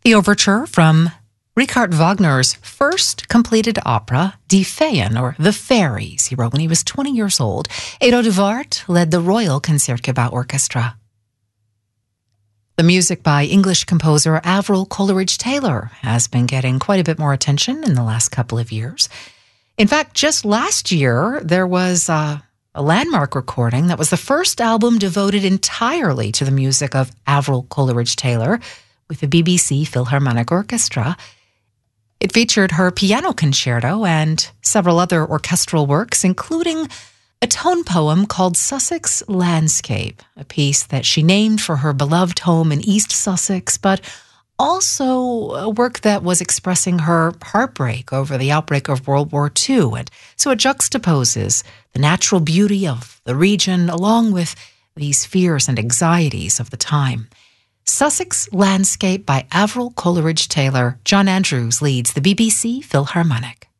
The overture from Richard Wagner's first completed opera, Die Feen, or The Fairies, he wrote when he was 20 years old. Edo de Waard led the Royal Concertgebouw Orchestra. The music by English composer Avril Coleridge-Taylor has been getting quite a bit more attention in the last couple of years. In fact, just last year, there was a landmark recording that was the first album devoted entirely to the music of Avril Coleridge-Taylor with the BBC Philharmonic Orchestra. It featured her piano concerto and several other orchestral works, including a tone poem called Sussex Landscape, a piece that she named for her beloved home in East Sussex, but also a work that was expressing her heartbreak over the outbreak of World War II. And so it juxtaposes the natural beauty of the region along with these fears and anxieties of the time. Sussex Landscape by Avril Coleridge-Taylor. John Andrews leads the BBC Philharmonic.